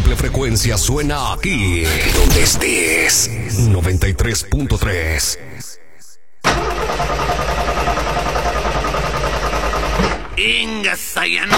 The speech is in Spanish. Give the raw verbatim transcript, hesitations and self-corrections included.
triple frecuencia suena aquí, donde estés. noventa y tres punto tres. Ingasa, ya no